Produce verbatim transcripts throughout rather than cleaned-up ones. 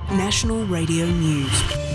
National Radio News.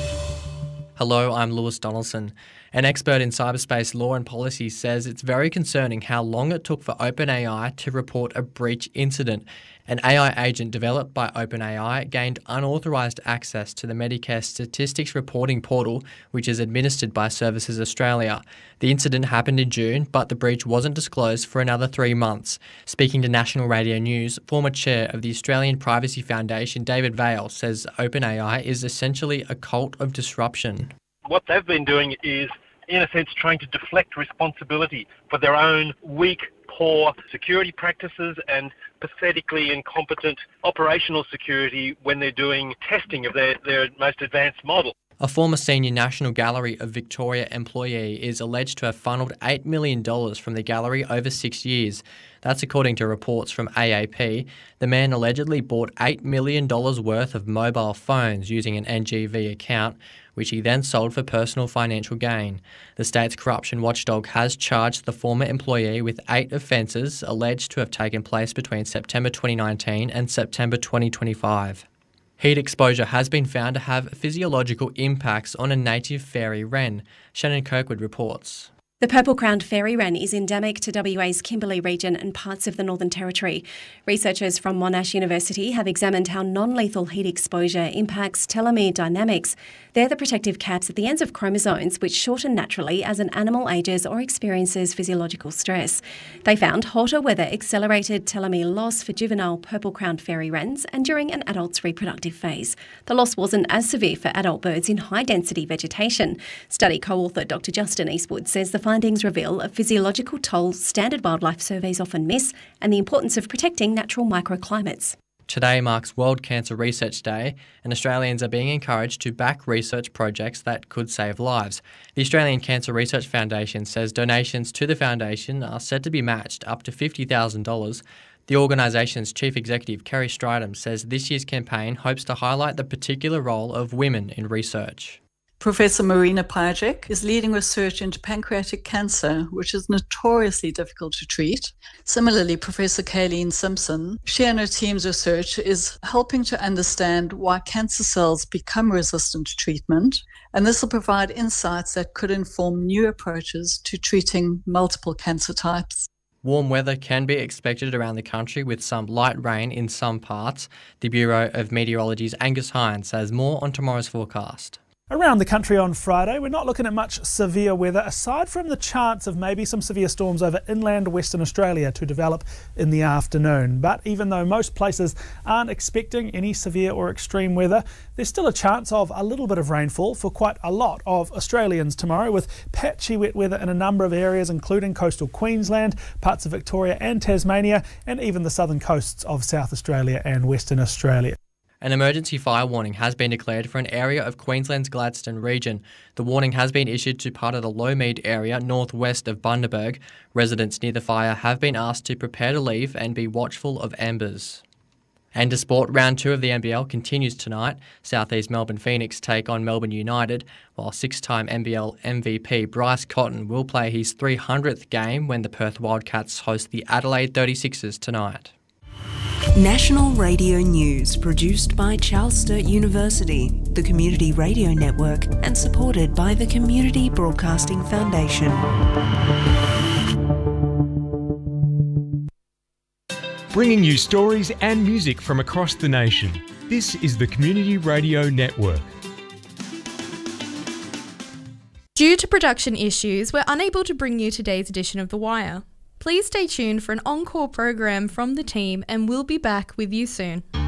Hello, I'm Lewis Donaldson. An expert in cyberspace law and policy says it's very concerning how long it took for OpenAI to report a breach incident. An A I agent developed by OpenAI gained unauthorised access to the Medicare Statistics Reporting Portal, which is administered by Services Australia. The incident happened in June, but the breach wasn't disclosed for another three months. Speaking to National Radio News, former chair of the Australian Privacy Foundation, David Vaile, says OpenAI is essentially a cult of disruption. What they've been doing is, in a sense, trying to deflect responsibility for their own weak, poor security practices and pathetically incompetent operational security when they're doing testing of their, their most advanced model. A former senior National Gallery of Victoria employee is alleged to have funneled eight million dollars from the gallery over six years. That's according to reports from A A P. The man allegedly bought eight million dollars worth of mobile phones using an N G V account, which he then sold for personal financial gain. The state's corruption watchdog has charged the former employee with eight offences alleged to have taken place between September twenty nineteen and September twenty twenty-five. Heat exposure has been found to have physiological impacts on a native fairy wren. Shannon Kirkwood reports. The purple-crowned fairy wren is endemic to W A's Kimberley region and parts of the Northern Territory. Researchers from Monash University have examined how non-lethal heat exposure impacts telomere dynamics. They're the protective caps at the ends of chromosomes which shorten naturally as an animal ages or experiences physiological stress. They found hotter weather accelerated telomere loss for juvenile purple-crowned fairy wrens and during an adult's reproductive phase. The loss wasn't as severe for adult birds in high-density vegetation. Study co-author Doctor Justin Eastwood says the findings reveal a physiological toll standard wildlife surveys often miss and the importance of protecting natural microclimates. Today marks World Cancer Research Day, and Australians are being encouraged to back research projects that could save lives. The Australian Cancer Research Foundation says donations to the foundation are said to be matched up to fifty thousand dollars. The organisation's chief executive, Kerry Stridham, says this year's campaign hopes to highlight the particular role of women in research. Professor Marina Pajek is leading research into pancreatic cancer, which is notoriously difficult to treat. Similarly, Professor Kayleen Simpson, she and her team's research is helping to understand why cancer cells become resistant to treatment, and this will provide insights that could inform new approaches to treating multiple cancer types. Warm weather can be expected around the country with some light rain in some parts. The Bureau of Meteorology's Angus Hines has more on tomorrow's forecast. Around the country on Friday, we're not looking at much severe weather, aside from the chance of maybe some severe storms over inland Western Australia to develop in the afternoon. But even though most places aren't expecting any severe or extreme weather, there's still a chance of a little bit of rainfall for quite a lot of Australians tomorrow, with patchy wet weather in a number of areas, including coastal Queensland, parts of Victoria and Tasmania, and even the southern coasts of South Australia and Western Australia. An emergency fire warning has been declared for an area of Queensland's Gladstone region. The warning has been issued to part of the Lowmead area northwest of Bundaberg. Residents near the fire have been asked to prepare to leave and be watchful of embers. And to sport, round two of the N B L continues tonight. South East Melbourne Phoenix take on Melbourne United, while six-time N B L M V P Bryce Cotton will play his three hundredth game when the Perth Wildcats host the Adelaide thirty-sixers tonight. National Radio News, produced by Charles Sturt University, the Community Radio Network, and supported by the Community Broadcasting Foundation. Bringing you stories and music from across the nation. This is the Community Radio Network. Due to production issues, we're unable to bring you today's edition of The Wire. Please stay tuned for an encore program from the team and we'll be back with you soon.